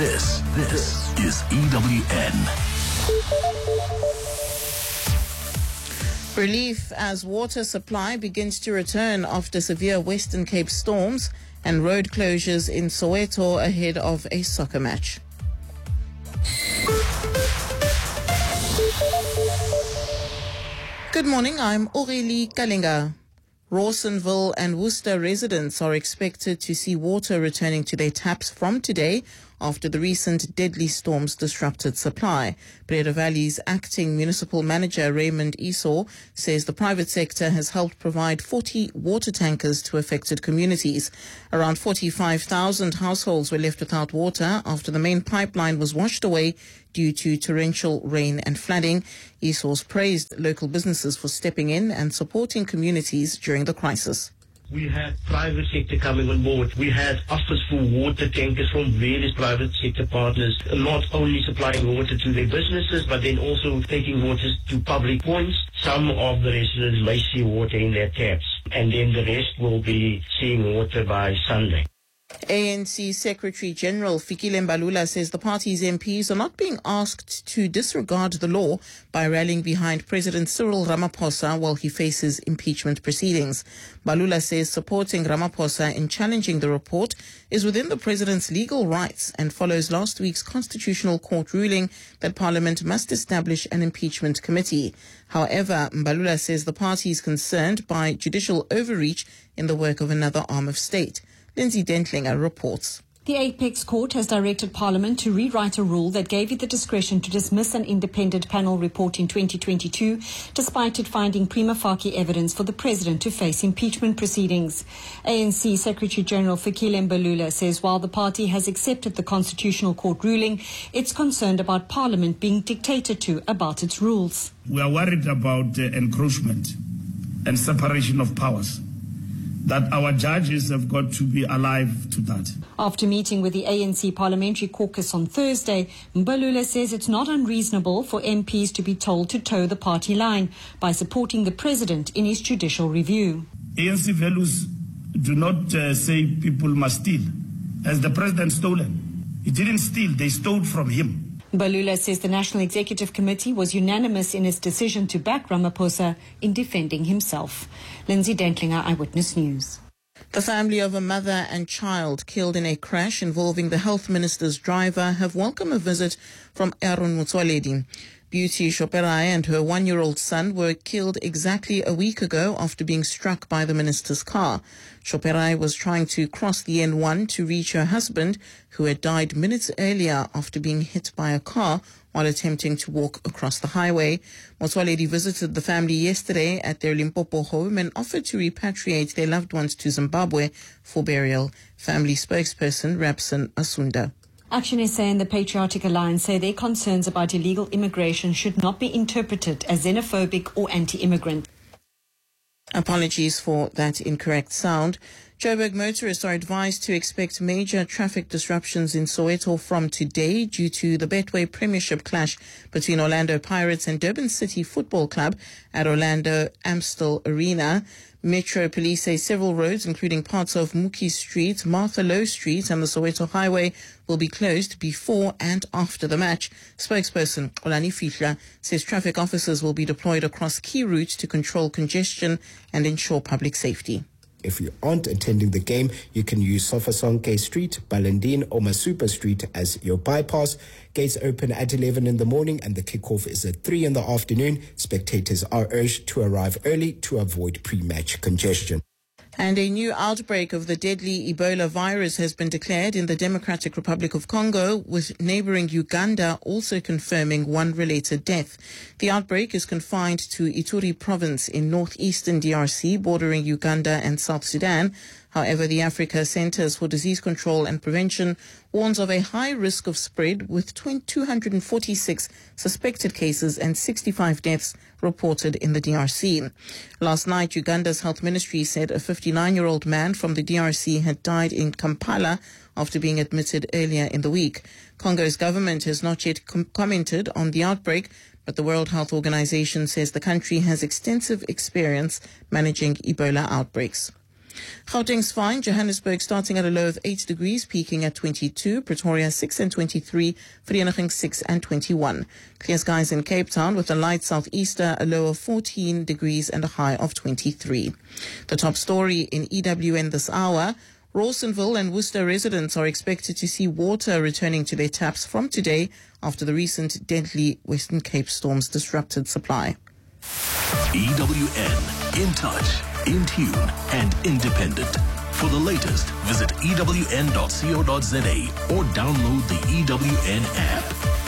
This is EWN. Relief as water supply begins to return after severe Western Cape storms and road closures in Soweto ahead of a soccer match. Good morning, I'm Aurélie Kalinga. Rawsonville and Worcester residents are expected to see water returning to their taps from today after the recent deadly storms disrupted supply. Breda Valley's acting municipal manager Raymond Esau says the private sector has helped provide 40 water tankers to affected communities. Around 45,000 households were left without water after the main pipeline was washed away due to torrential rain and flooding. Esau praised local businesses for stepping in and supporting communities during the crisis. We had private sector coming on board. We had offers for water tankers from various private sector partners, not only supplying water to their businesses, but then also taking water to public points. Some of the residents may see water in their taps, and then the rest will be seeing water by Sunday. ANC Secretary General Fikile Mbalula says the party's MPs are not being asked to disregard the law by rallying behind President Cyril Ramaphosa while he faces impeachment proceedings. Mbalula says supporting Ramaphosa in challenging the report is within the president's legal rights and follows last week's Constitutional Court ruling that Parliament must establish an impeachment committee. However, Mbalula says the party is concerned by judicial overreach in the work of another arm of state. Lindsay Dentlinger reports. The Apex Court has directed Parliament to rewrite a rule that gave it the discretion to dismiss an independent panel report in 2022, despite it finding prima facie evidence for the President to face impeachment proceedings. ANC Secretary General Fikile Mbalula says while the party has accepted the Constitutional Court ruling, it's concerned about Parliament being dictated to about its rules. We are worried about encroachment and separation of powers, that our judges have got to be alive to that. After meeting with the ANC Parliamentary Caucus on Thursday, Mbalula says it's not unreasonable for MPs to be told to toe the party line by supporting the President in his judicial review. ANC values do not say people must steal. Has the President stolen? He didn't steal, they stole from him. Mbalula says the National Executive Committee was unanimous in its decision to back Ramaphosa in defending himself. Lindsay Dentlinger, Eyewitness News. The family of a mother and child killed in a crash involving the health minister's driver have welcomed a visit from Aaron Motsoaledi. Beauty Shoperai and her 1-year-old son were killed exactly a week ago after being struck by the minister's car. Shoperai was trying to cross the N1 to reach her husband, who had died minutes earlier after being hit by a car while attempting to walk across the highway. Motsoaledi visited the family yesterday at their Limpopo home and offered to repatriate their loved ones to Zimbabwe for burial. Family spokesperson Rapson Asunda. Action SA and the Patriotic Alliance say their concerns about illegal immigration should not be interpreted as xenophobic or anti-immigrant. Apologies for that incorrect sound. Joburg motorists are advised to expect major traffic disruptions in Soweto from today due to the Betway Premiership clash between Orlando Pirates and Durban City Football Club at Orlando Amstel Arena. Metro Police say several roads, including parts of Muki Street, Martha Lowe Street and the Soweto Highway, will be closed before and after the match. Spokesperson Olani Fihla says traffic officers will be deployed across key routes to control congestion and ensure public safety. If you aren't attending the game, you can use Sofasonke Street, Balandine or Masupa Street as your bypass. Gates open at 11 in the morning and the kickoff is at 3 in the afternoon. Spectators are urged to arrive early to avoid pre-match congestion. And a new outbreak of the deadly Ebola virus has been declared in the Democratic Republic of Congo, with neighboring Uganda also confirming one related death. The outbreak is confined to Ituri province in northeastern DRC, bordering Uganda and South Sudan. However, the Africa Centers for Disease Control and Prevention warns of a high risk of spread, with 246 suspected cases and 65 deaths reported in the DRC. Last night, Uganda's health ministry said a 59-year-old man from the DRC had died in Kampala after being admitted earlier in the week. Congo's government has not yet commented on the outbreak, but the World Health Organization says the country has extensive experience managing Ebola outbreaks. Gauteng's fine, Johannesburg starting at a low of 8 degrees, peaking at 22, Pretoria 6 and 23, Vereeniging 6 and 21. Clear skies in Cape Town with a light southeaster, a low of 14 degrees and a high of 23. The top story in EWN this hour: Rawsonville and Worcester residents are expected to see water returning to their taps from today after the recent deadly Western Cape storms disrupted supply. EWN, in touch, in tune, and independent. For the latest, visit ewn.co.za or download the EWN app.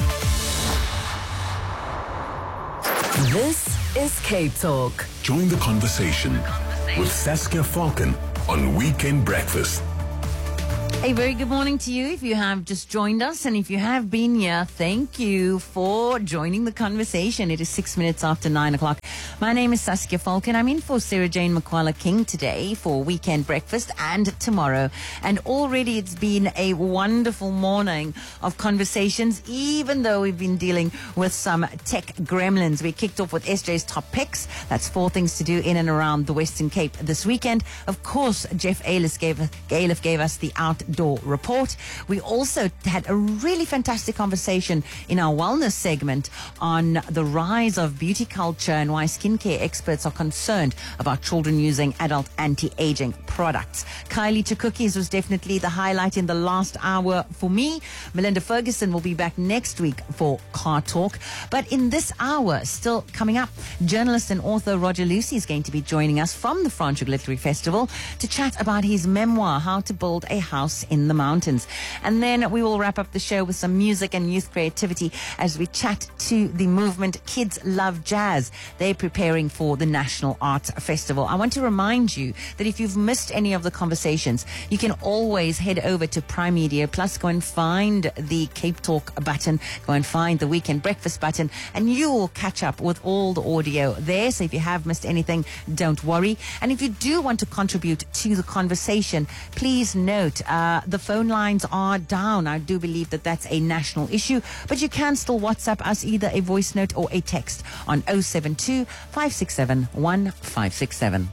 This is Cape Talk. Join the conversation with Saskia Falcon on Weekend Breakfast. A very good morning to you if you have just joined us, and if you have been here, thank you for joining the conversation. It is 6 minutes after 9 o'clock. My name is Saskia Falcon. I'm in for Sarah Jane McQualla King today for Weekend Breakfast and tomorrow. And already it's been a wonderful morning of conversations, even though we've been dealing with some tech gremlins. We kicked off with SJ's top picks. That's 4 things to do in and around the Western Cape this weekend. Of course, Jeff Ailiff gave us the outdoor report. We also had a really fantastic conversation in our wellness segment on the rise of beauty culture and why skincare experts are concerned about children using adult anti-aging products. Kylie to Cookies was definitely the highlight in the last hour for me. Melinda Ferguson will be back next week for Car Talk. But in this hour, still coming up, journalist and author Roger Lucy is going to be joining us from the Franschhoek Literary Festival to chat about his memoir, How to Build a House in the Mountains. And then we will wrap up the show with some music and youth creativity as we chat to the movement Kids Love Jazz. They're preparing for the National Arts Festival. I want to remind you that if you've missed any of the conversations, you can always head over to Prime Media Plus, go and find the Cape Talk button, go and find the Weekend Breakfast button, and you will catch up with all the audio there. So if you have missed anything, don't worry. And if you do want to contribute to the conversation, please note the phone lines are down. I do believe that that's a national issue, but you can still WhatsApp us either a voice note or a text on 072 567 1567.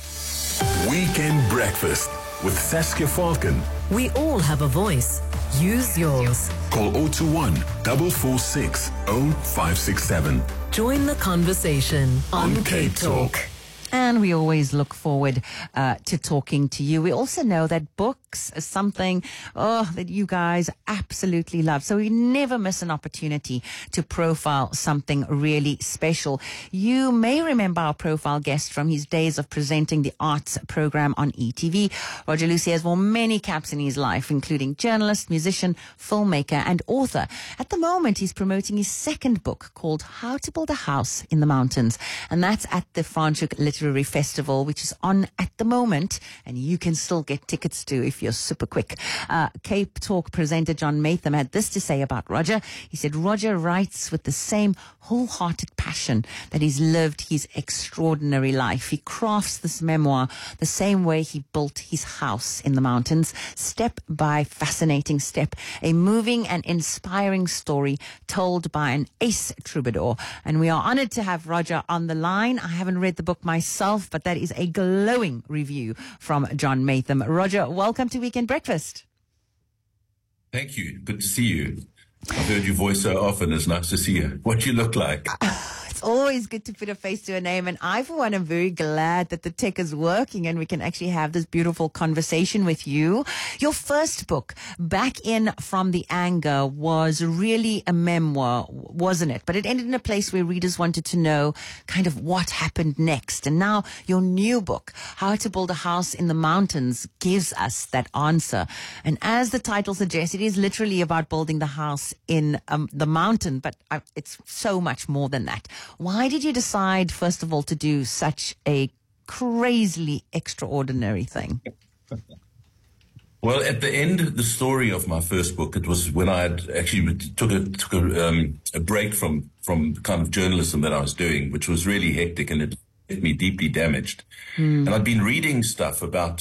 Weekend Breakfast with Saskia Falcon. We all have a voice. Use yours. Call 021 446 0567. Join the conversation on Cape Talk. And we always look forward to talking to you. We also know that books is something that you guys absolutely love. So we never miss an opportunity to profile something really special. You may remember our profile guest from his days of presenting the arts program on ETV. Roger Lucy has worn many caps in his life, including journalist, musician, filmmaker, and author. At the moment, he's promoting his second book called How to Build a House in the Mountains. And that's at the Franschhoek Literary Festival, which is on at the moment, and you can still get tickets to if you're super quick. Cape Talk presenter John Maytham had this to say about Roger. He said, Roger writes with the same wholehearted passion that he's lived his extraordinary life. He crafts this memoir the same way he built his house in the mountains, step by fascinating step, a moving and inspiring story told by an ace troubadour. And we are honored to have Roger on the line. I haven't read the book myself, but that is a glowing review from John Maytham. Roger, welcome to Weekend Breakfast. Thank you. Good to see you. I've heard your voice so often. It's nice to see you. What you look like. It's always good to put a face to a name, and I, for one, am very glad that the tech is working and we can actually have this beautiful conversation with you. Your first book, Back In From the Anger, was really a memoir, wasn't it? But it ended in a place where readers wanted to know kind of what happened next. And now your new book, How to Build a House in the Mountains, gives us that answer. And as the title suggests, it is literally about building the house in the mountain, but it's so much more than that. Why did you decide, first of all, to do such a crazily extraordinary thing? Well, at the end of the story of my first book, it was when I had actually took a break from the kind of journalism that I was doing, which was really hectic, and it left me deeply damaged. And I'd been reading stuff about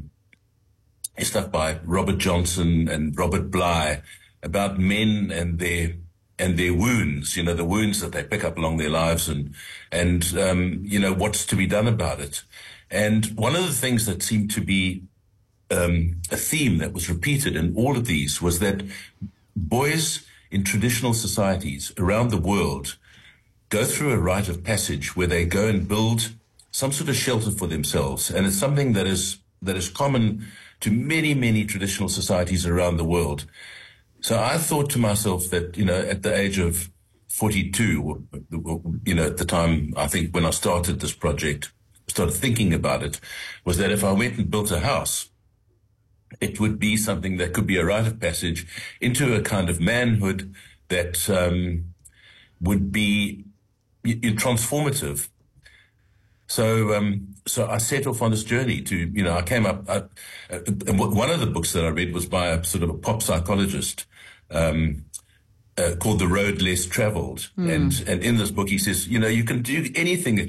stuff by Robert Johnson and Robert Bly about men and their wounds, you know, the wounds that they pick up along their lives and you know, what's to be done about it. And one of the things that seemed to be a theme that was repeated in all of these was that boys in traditional societies around the world go through a rite of passage where they go and build some sort of shelter for themselves. And it's something that is common to many, many traditional societies around the world. So I thought to myself that, at the age of 42, at the time, I think when I started this project, started thinking about it, was that if I went and built a house, it would be something that could be a rite of passage into a kind of manhood that would be transformative. So I set off on this journey to, I came up, and one of the books that I read was by a sort of a pop psychologist called The Road Less Traveled. And in this book, he says, you can do anything that